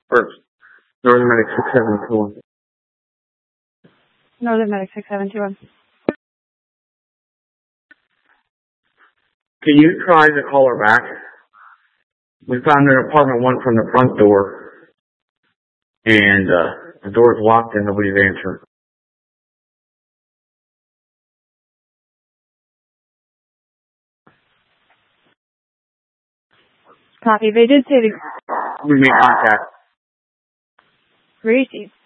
First, Northern Medic 6721. Northern Medic 6721. Can you try to call her back? We found her in apartment 1 from the front door, and the door's locked and nobody's answering. Copy. They did say to We made contact. receive.